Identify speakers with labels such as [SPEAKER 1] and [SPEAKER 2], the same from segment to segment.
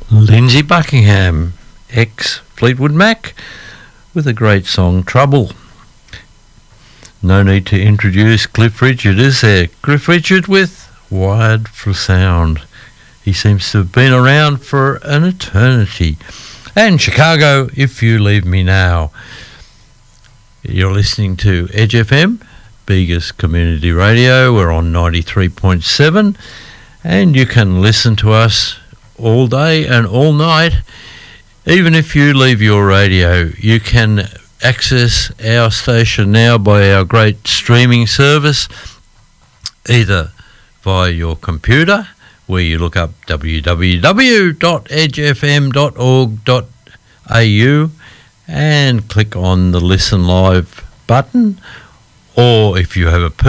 [SPEAKER 1] Lindsey Buckingham, ex-Fleetwood Mac, with a great song, Trouble. No need to introduce Cliff Richard, is there? Cliff Richard with Wired for Sound. He seems to have been around for an eternity. And Chicago, If You Leave Me Now. You're listening to Edge FM, Begas Community Radio. We're on 93.7, and you can listen to us all day and all night. Even if you leave your radio, you can access our station now by our great streaming service, either via your computer, where you look up www.edgefm.org.au and click on the Listen Live button, or if you have a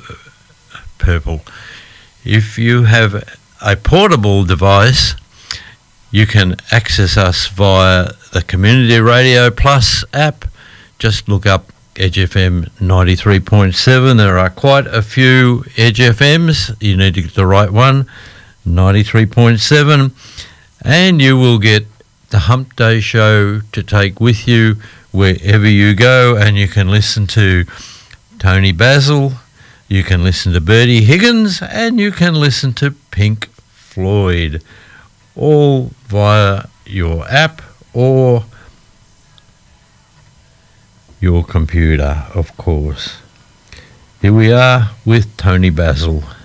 [SPEAKER 1] portable device, you can access us via the Community Radio Plus app. Just look up Edge FM 93.7. There are quite a few Edge FMs. You need to get the right one, 93.7. And you will get the Hump Day Show to take with you wherever you go. And you can listen to Tony Basil, you can listen to Bertie Higgins, and you can listen to Pink Floyd, all via your app or your computer, of course. Here we are with Tony Basil.